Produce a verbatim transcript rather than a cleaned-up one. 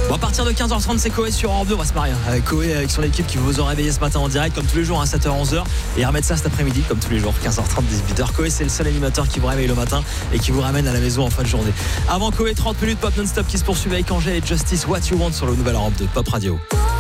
Bon, à partir de quinze heures trente, c'est Coé sur Europe deux. On va se marier avec Coé, avec son équipe qui vous a réveillé ce matin en direct, comme tous les jours, à sept heures onze heures. Et remettre ça cet après-midi, comme tous les jours, quinze heures trente, dix-huit heures. Coé, c'est le seul animateur qui vous réveille le matin et qui vous ramène à la maison en fin de journée. Avant Coé, trente minutes pop non-stop qui se poursuivent avec Angèle et Justice, What You Want sur le nouvel Europe deux Pop Radio.